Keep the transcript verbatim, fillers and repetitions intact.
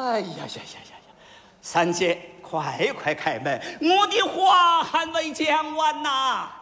哎呀呀呀呀呀！三姐，快快开门，我的话还未讲完呐。